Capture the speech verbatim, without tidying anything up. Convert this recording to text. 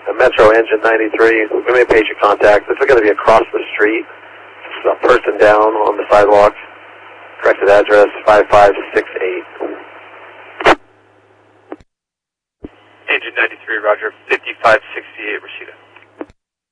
Metro Engine ninety-three. We may page your contact. This is going to be across the street. It's a person down on the sidewalk. Corrected address five five six eight. Engine ninety-three, Roger. fifty-five sixty-eight, Rashida.